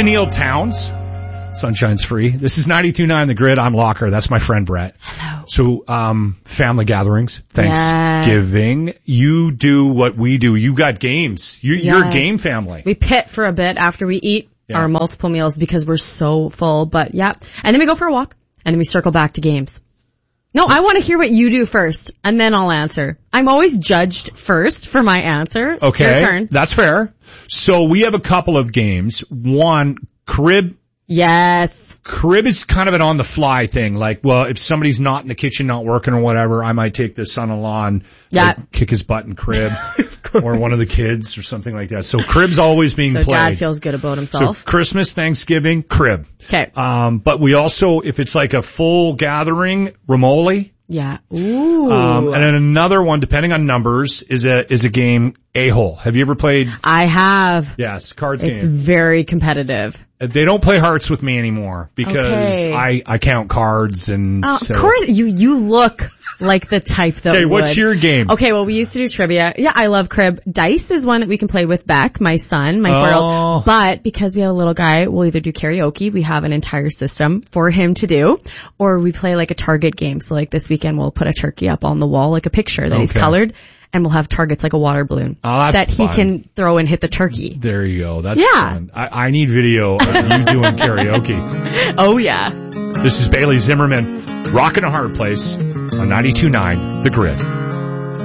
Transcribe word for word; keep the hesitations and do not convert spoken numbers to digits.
Tennille Towns. Sunshine's free. This is ninety-two point nine The Grid. I'm Locker. That's my friend Brett. Hello. So, um, family gatherings, Thanksgiving. Yes. You do what we do. You got games. You, yes. You're a game family. We pit for a bit after we eat yeah. our multiple meals because we're so full. But yeah. And then we go for a walk and then we circle back to games. No, I want to hear what you do first and then I'll answer. I'm always judged first for my answer. Okay. Your turn. That's fair. So we have a couple of games. One, crib. Yes. Crib is kind of an on-the-fly thing. Like, well, if somebody's not in the kitchen, not working or whatever, I might take the son-in-law and yeah. like, kick his butt in crib or one of the kids or something like that. So crib's always being so played. So dad feels good about himself. So Christmas, Thanksgiving, crib. Okay. Um, but we also, if it's like a full gathering, Romoli. Yeah. Ooh. Um, and then another one, depending on numbers, is a, is a game, A-hole. Have you ever played? I have. Yes, cards it's game. It's very competitive. They don't play hearts with me anymore because okay. I, I count cards and uh, so. Of course, you, you look like the type that Okay, would. what's your game? Okay, well, we used to do trivia. Yeah, I love crib. Dice is one that we can play with Beck, my son, my oh. four-year-old. But because we have a little guy, we'll either do karaoke. We have an entire system for him to do. Or we play like a target game. So like this weekend, we'll put a turkey up on the wall, like a picture that okay. he's colored. And we'll have targets like a water balloon oh, that's that fun. he can throw and hit the turkey. There you go. That's yeah. fun. I, I need video of you doing karaoke. Oh, yeah. This is Bailey Zimmerman, rocking a hard place on ninety-two point nine The Grid.